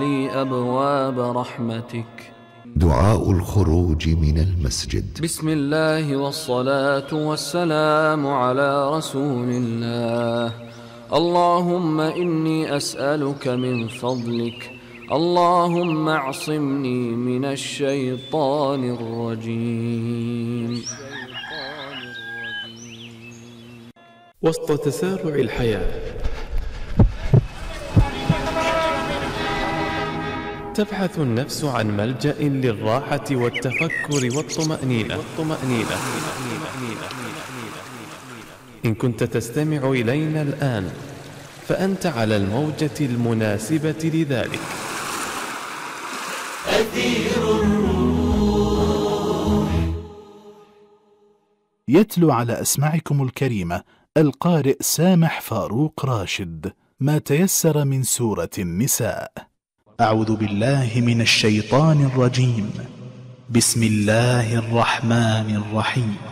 لي أبواب رحمتك. دعاء الخروج من المسجد. بسم الله والصلاة والسلام على رسول الله. اللهم إني أسألك من فضلك، اللهم اعصمني من الشيطان الرجيم. وسط تسارع الحياة تبحث النفس عن ملجأ للراحة والتفكر والطمأنينة. إن كنت تستمع إلينا الآن فأنت على الموجة المناسبة لذلك. أثير الروح. يتلو على أسماعكم الكريمة القارئ سامح فاروق راشد ما تيسر من سورة النساء. أعوذ بالله من الشيطان الرجيم. بسم الله الرحمن الرحيم.